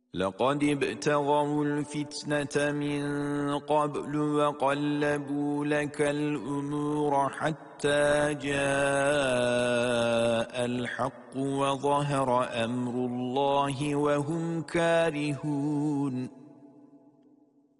لقد ابتغوا الفتنة من قبل وقلبوا لك الأمور حتى جاء الحق وظهر أمر الله وهم كارهون